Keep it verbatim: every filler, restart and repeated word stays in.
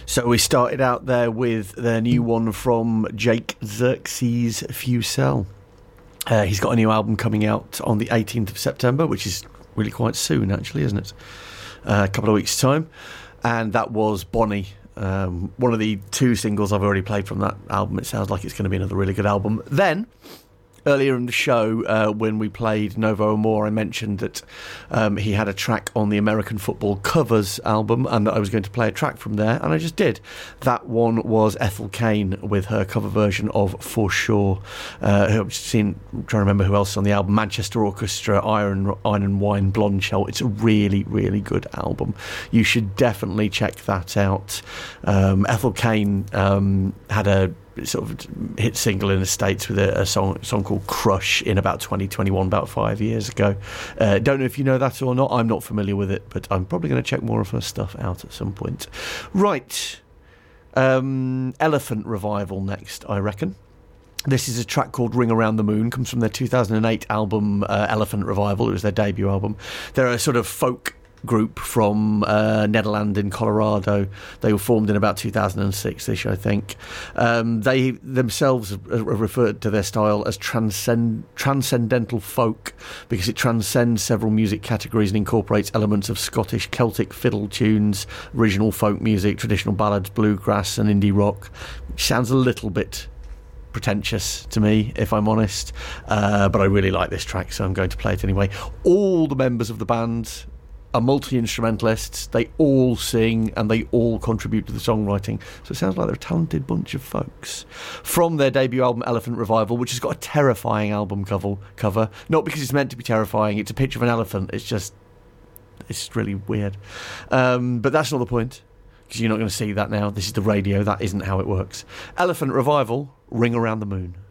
So we started out there with their new one from Jake Xerxes Fusel. Uh, he's got a new album coming out on the eighteenth of September, which is really quite soon, actually, isn't it? Uh, a couple of weeks' time. And that was Bonnie, um, one of the two singles I've already played from that album. It sounds like it's going to be another really good album. Then, earlier in the show, uh, when we played Novo Amor, I mentioned that um, he had a track on the American Football Covers album and that I was going to play a track from there, and I just did. That one was Ethel Cain with her cover version of For Sure. Uh, I've seen, I'm trying to remember who else is on the album. Manchester Orchestra, Iron, Iron and Wine, Blonde Shell. It's a really, really good album. You should definitely check that out. Um, Ethel Cain um, had a sort of hit single in the States with a, a song song called Crush in about twenty twenty-one, about five years ago. Uh, don't know if you know that or not. I'm not familiar with it, but I'm probably going to check more of her stuff out at some point. Right. Um, Elephant Revival next, I reckon. This is a track called Ring Around the Moon, comes from their two thousand eight album uh, Elephant Revival. It was their debut album. They're a sort of folk group from uh, Nederland in Colorado. They were formed in about two thousand six-ish, I think. Um, they themselves have referred to their style as transcend- transcendental folk because it transcends several music categories and incorporates elements of Scottish Celtic fiddle tunes, original folk music, traditional ballads, bluegrass and indie rock, which sounds a little bit pretentious to me, if I'm honest, uh, but I really like this track, so I'm going to play it anyway. All the members of the band are multi-instrumentalists. They all sing and they all contribute to the songwriting, so it sounds like they're a talented bunch of folks. From their debut album Elephant Revival, which has got a terrifying album cover, cover not because it's meant to be terrifying, it's a picture of an elephant. It's just it's really weird, um, but that's not the point, because you're not going to see that now. This is the radio. That isn't how it works. Elephant Revival, Ring Around the Moon.